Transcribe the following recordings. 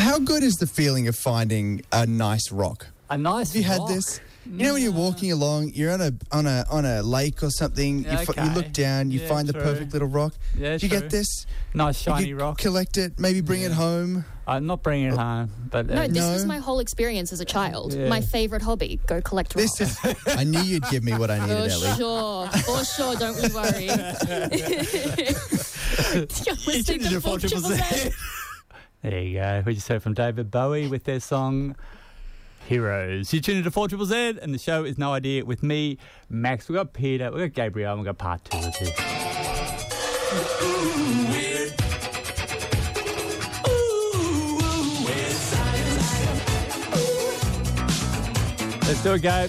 How good is the feeling of finding a nice rock? A nice Have you rock? had this? You know when you're walking along, you're on a lake or something. Yeah, You look down, you find the true. perfect little rock. Yeah, Do you true. get this? Nice shiny you rock. Collect it, maybe bring it home. I'm not bringing it home, but No, this No. was my whole experience as a child. Yeah. My favourite hobby, go collect rocks. This is. I knew you'd give me what I needed, Ellie. For sure, don't we worry. You tuned into 4ZZZ. There you go. We just heard from David Bowie with their song Heroes. You tuned into 4ZZZ, and the show is No Idea with me, Max. We've got Peter, we've got Gabrielle, and we've got part 2 of this. Let's do it, Gabe.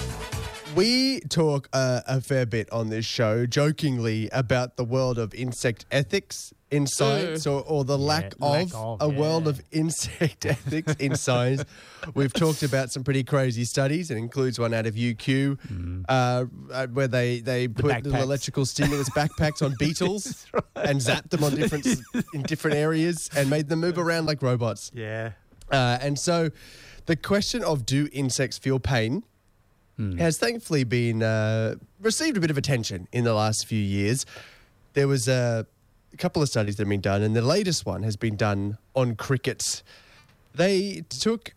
We talk a fair bit on this show, jokingly, about the world of insect ethics in science, or the lack of a world of insect ethics in science. We've talked about some pretty crazy studies. It includes one out of UQ, where they put little backpacks. electrical stimulus backpacks on beetles and zapped them on in different areas and made them move around like robots. Yeah. And so the question of do insects feel pain has thankfully been received a bit of attention in the last few years. There was a couple of studies that have been done, and the latest one has been done on crickets. They took,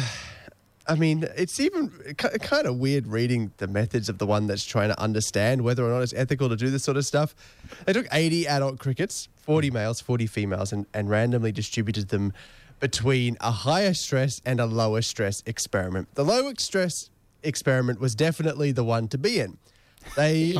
it's even kind of weird reading the methods of the one that's trying to understand whether or not it's ethical to do this sort of stuff. They took 80 adult crickets, 40 males, 40 females, and randomly distributed them between a higher stress and a lower stress experiment. The lower stress experiment was definitely the one to be in. They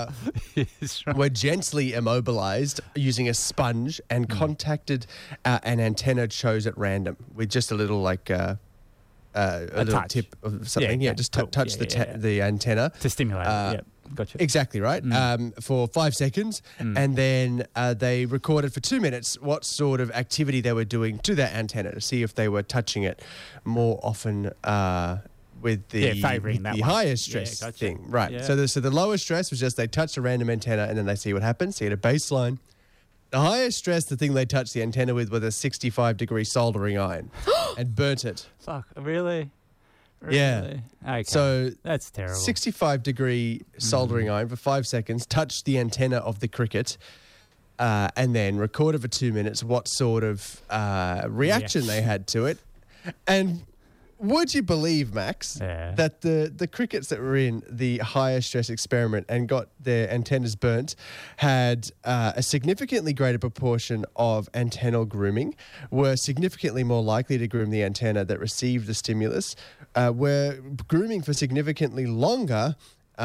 were gently immobilized using a sponge and contacted an antenna chose at random with just a little a little touch. tip of something. Yeah, just touch the antenna. To stimulate it. Gotcha. Exactly right. For 5 seconds, and then they recorded for 2 minutes what sort of activity they were doing to that antenna to see if they were touching it more often with the favouring that one. higher stress thing. Right. Yeah. So the lower stress was just they touched a random antenna and then they see what happens, see at a baseline. The higher stress, the thing they touched the antenna with was a 65-degree soldering iron and burnt it. Fuck, really? Yeah. Okay. So that's terrible. 65-degree soldering iron for 5 seconds, touched the antenna of the cricket, and then recorded for 2 minutes what sort of reaction they had to it. And would you believe, Max, that the crickets that were in the higher stress experiment and got their antennas burnt had a significantly greater proportion of antennal grooming, were significantly more likely to groom the antenna that received the stimulus, were grooming for significantly longer,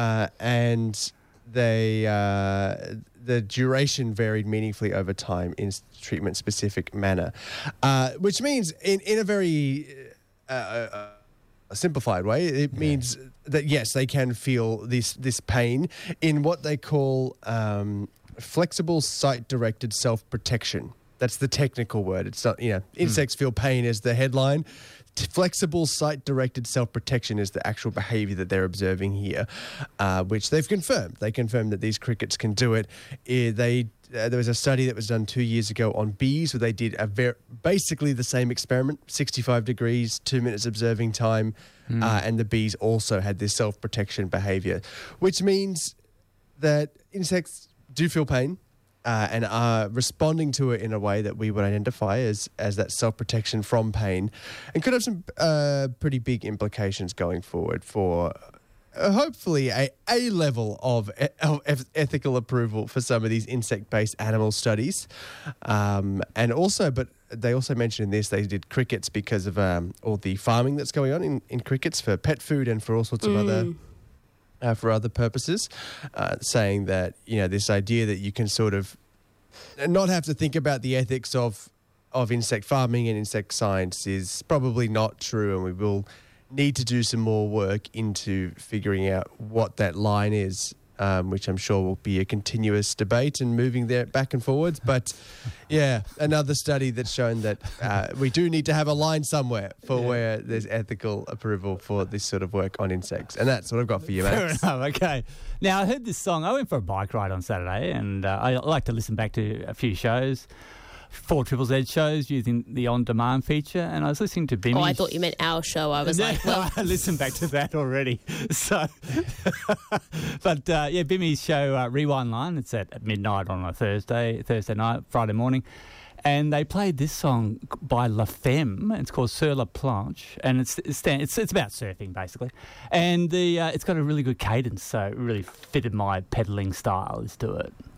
and the duration varied meaningfully over time in treatment-specific manner, which means in a very a simplified way, it means that yes, they can feel this pain in what they call flexible site-directed self-protection. That's the technical word. It's not, insects feel pain is the headline. Flexible site-directed self-protection is the actual behaviour that they're observing here, which they've confirmed. They confirmed that these crickets can do it. There was a study that was done 2 years ago on bees where they did basically the same experiment, 65 degrees, 2 minutes observing time, and the bees also had this self-protection behaviour, which means that insects do feel pain and are responding to it in a way that we would identify as that self-protection from pain, and could have some pretty big implications going forward for hopefully a level of ethical approval for some of these insect-based animal studies. And also, but they also mentioned in this, they did crickets because of all the farming that's going on in crickets for pet food and for all sorts of other for other purposes, saying that, this idea that you can sort of not have to think about the ethics of insect farming and insect science is probably not true, and we will need to do some more work into figuring out what that line is, which I'm sure will be a continuous debate and moving there back and forwards. But yeah, another study that's shown that we do need to have a line somewhere for where there's ethical approval for this sort of work on insects. And that's what I've got for you, Fair Max. enough, okay. Now, I heard this song. I went for a bike ride on Saturday, and I like to listen back to a few shows. 4 Triple Z shows using the on-demand feature, and I was listening to Bimmy. Oh, I thought you meant our show. I was like, well, I listened back to that already. So, but Bimmy's show Rewind Line. It's at midnight on a Thursday night, Friday morning. And they played this song by La Femme. It's called Sur la Planche, and it's about surfing basically. And it's got a really good cadence, so it really fitted my pedalling style. Let's do it.